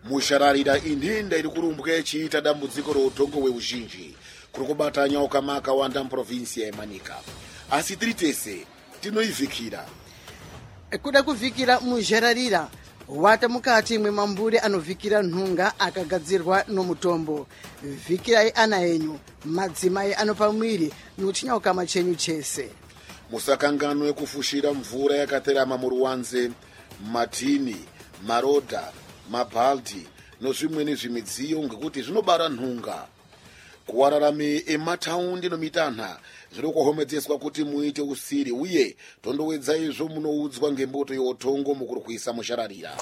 mushararira indinda iri kurumbwa ichiita dambudziko routongo hweuzhinji kuri kubata nyoka makawanda muprovinsi yemanika, asi tiri tese tinoivhikira. Kuda kuvhikira muzhararira wata mukati mwemambure anovhikira nhunga akagadzirwa nomutombo. Vhikirai ana enyu, madzimai anopa mwiri nochinyauka chenyu chese. Musakanganwe kufushira mvura yakaterama muruwanze, matini, marodha, mabhaldi nozvimweni zvimidziyo ngekuti zvinobara nhunga. Kuwararame emataundi nomitanha zviri kuhomedzeswa kuti muite usiri uye tondowedza izvo munoudzwa ngemboto youtongo mukurwisa mushararira.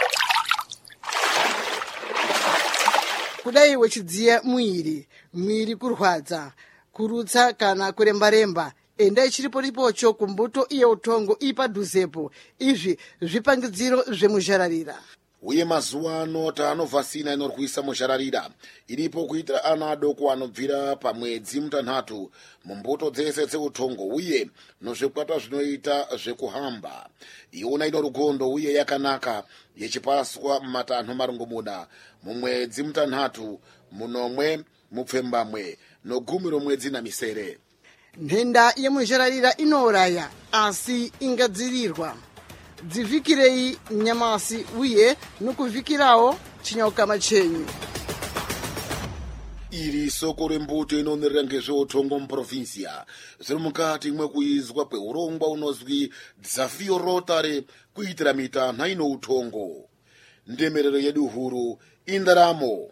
Kudai wechidziya mwiri kurwadza, kurutsa kana kuremba-remba, endai chiripo-ripocho kumbuto yeutongo ipadhuzepo. Izvi zvipangidziro zvemuzhararira. Uye mazuva ano tanovhasina inorwisa mushararira iripo kuitira ana adoko anobvira pamwedzi mutanhatu mumbuto dzese dzeutongo uye nozvikwata zvinoita zvekuhamba. Iona ino rugondo uye yakanaka yechipaswa mumatanho marongomuna mumwedzi mutanhatu, munomwe, mupfembamwe nogumi romwedzi namisere. Nhenda yemuzhararira inouraya asi ingadzirirwa. Dzivhikirei nyamasi uye nokuvhikirawo chinyauka chenyu. Iri soko rembuto inonerera ngezveutongo muprovinsia zviri mukati mwekuizwa kweurongwa unozwi Dzafio Rotary kuitira mitanha ino utongo. Ndemerero yedu huru indaramo.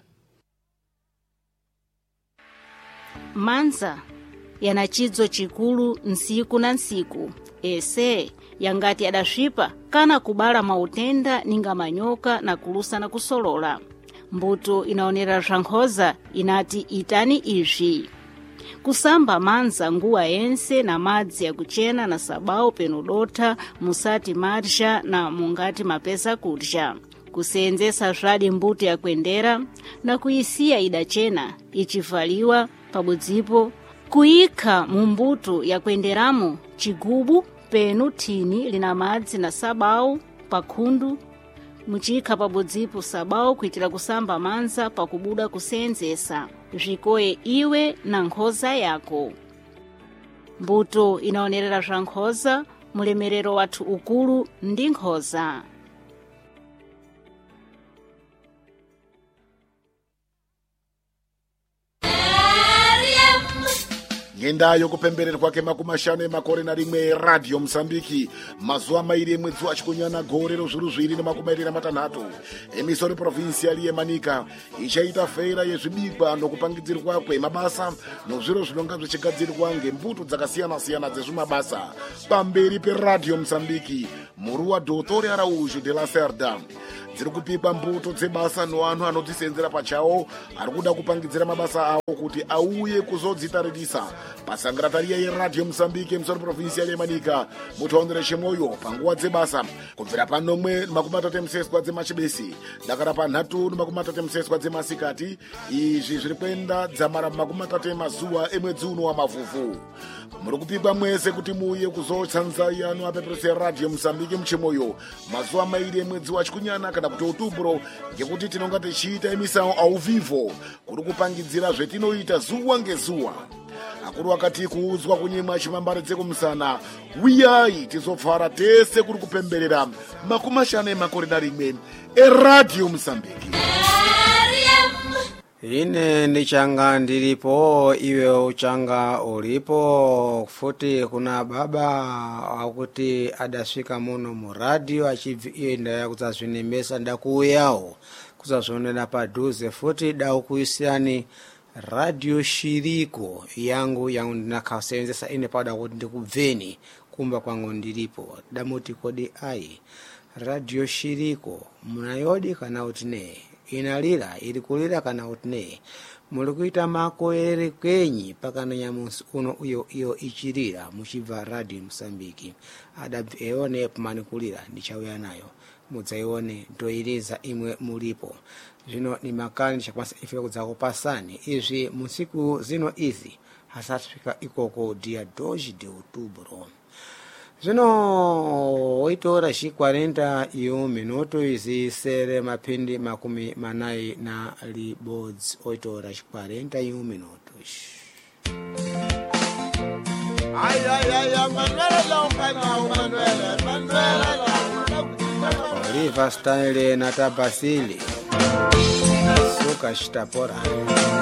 Manza yana chidzo chikulu nsiku na nsiku ese yangati adasvipa kana kubala mautenda ninga manyoka na kulusa na kusolola. Mbuto inaonera zvankhoza inati itani izvi: kusamba manza nguwa yense na madzi ya kuchena na sabau penudota musati marja na mungati mapesa kudya, kuseenzesa zvadi mbuto ya kuendera na kuisiya idachena ichivaliwa pabudzipo, kuikha mumbuto ya kuenderamo chigubu penu thini lina madzi na sabau pakhundu, muchikha pabudzipo sabau kuitira kusamba manza pakubuda kuseenzesa zvikoye iwe na nkhoza yako. Mbuto inaonerera zva nkhoza, mulemerero wathu ukulu ndi nkhoza. Ngenda yokupembererwa kemakumi makore na rimwe Radio Msambiki mazuva mairi emwedzi wachikunyana gore rozviru 2023 emisori provincial yemanika ichaita feira yezvibikwa nokupangidzirwa kwemabasa nozviro zvinonga zvichigadzirwa ngembuto dzakasiyana-siyana dzezvimabasa pamberi peRadio Msambiki muruwa Dr. Araújo de la Cerda. Dziri kupikwa mbuto dzebasa noanhu anodzisenzera pachawo ari kuda kupangidzira mabasa awo kuti auye kuzodzitaririsa pasangaratariya yeRadio Msambiki emisori provincial yemanika mutaondera chemwoyo panguva dzebasa kubvira panomwe makumi museswa dzemachibesi dakara panhatu makumi museswa dzemasikati. Izvi zviri kuenda dzamara makumi mazuva emwedzi uno wamavhuvhu. Muri kupikwa mwese kuti muuye kuzotsanza yanu apeperese Radio Msambiki muchemoyo mazuva mairi emwedzi wachikunyana kana kuti Otubro, ngekuti tinonga tichiita emisao au vivo kuri kupangidzira zvetinoita zuwa ngezuwa. Akuru akati kuudzwa kunyimwa chimambare dzekumusana uyai tizopfara tese kuri kupemberera makumi makore na rimwe eRadio Msambiki. Ine ndichanga ndilipo, iwe uchanga ulipo. Futi kuna baba akuti adasvika muno mu radio achibvienda yakudzazvinemesa ndakuuyawo kudzazvionera padhuze. Futi daukuisirani radio shiriko yangu ndinakaseenzesa ine pada kuti ndikubveni kumba kwangu ndilipo. Damuti kodi ai radio shiriko munayodi kana kuti ne inalira iri kulira kana kuti ne muri kuita makoere kwenyi pakana nyamusi uno iyo ichirira muchibva Radio Msambiki adabveone pamani kulira ndichauya nayo mudzaione ndoiriza imwe mulipo. Zvino ni makani chakwasa ife kudzako pasani izvi musiku zino izi hasafika ikoko dia 2 de outubro. Zvino 8 horas e 41 minutos e sere mapindi makumi manai na libodzi 8 horas e 41 minutos. Oliver Stanley na Tabasili Suka Shtapora.